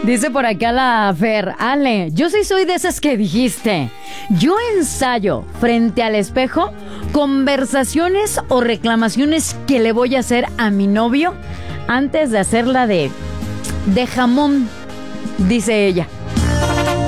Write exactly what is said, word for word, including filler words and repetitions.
Dice por acá la Fer, Ale, yo sí soy de esas que dijiste. Yo ensayo frente al espejo conversaciones o reclamaciones que le voy a hacer a mi novio antes de hacerla de, de jamón, dice ella.